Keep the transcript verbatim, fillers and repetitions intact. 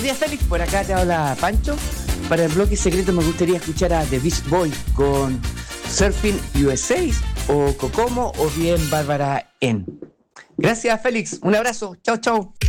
días, Félix. Por acá te habla Pancho. Para el bloque secreto me gustaría escuchar a The Beach Boy con Surfing U S A o Kokomo o bien Bárbara N. Gracias, Félix. Un abrazo. Chao, chao.